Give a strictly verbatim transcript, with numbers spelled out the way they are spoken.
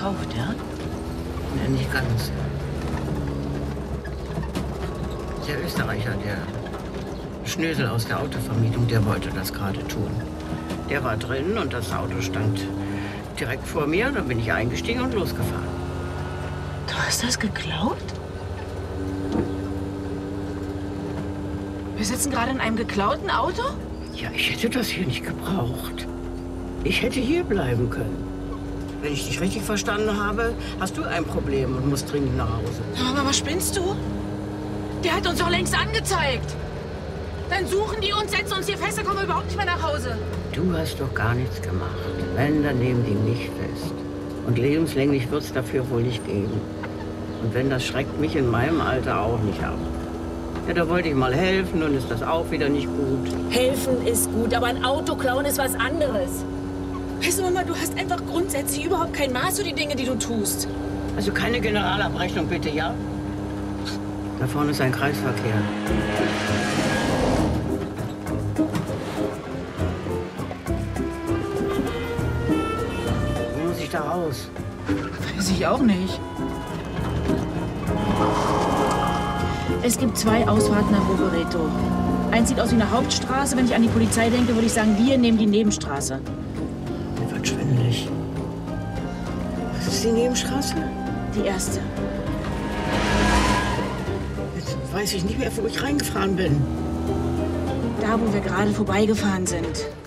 gekauft, ja? Ja, nicht ganz. Der Österreicher, der Schnösel aus der Autovermietung, der wollte das gerade tun. Der war drin und das Auto stand direkt vor mir. Dann bin ich eingestiegen und losgefahren. Du hast das geklaut? Wir sitzen gerade in einem geklauten Auto? Ja, ich hätte das hier nicht gebraucht. Ich hätte hier bleiben können. Wenn ich dich richtig verstanden habe, hast du ein Problem und musst dringend nach Hause. Aber was spinnst du? Der hat uns doch längst angezeigt. Dann suchen die uns, setzen uns hier fest, dann kommen wir überhaupt nicht mehr nach Hause. Du hast doch gar nichts gemacht. Wenn, dann nehmen die mich fest. Und lebenslänglich wird es dafür wohl nicht geben. Und wenn, das schreckt mich in meinem Alter auch nicht ab. Ja, da wollte ich mal helfen, nun ist das auch wieder nicht gut. Helfen ist gut, aber ein Auto klauen ist was anderes. Weißt du, Mama, du hast einfach grundsätzlich überhaupt kein Maß für die Dinge, die du tust. Also keine Generalabrechnung bitte, ja? Da vorne ist ein Kreisverkehr. Wie muss ich da raus? Weiß ich auch nicht. Es gibt zwei Ausfahrten nach Rovereto. Eins sieht aus wie eine Hauptstraße. Wenn ich an die Polizei denke, würde ich sagen, wir nehmen die Nebenstraße. Mir wird schwindelig. Was ist die Nebenstraße? Die erste. Jetzt weiß ich nicht mehr, wo ich reingefahren bin. Da, wo wir gerade vorbeigefahren sind.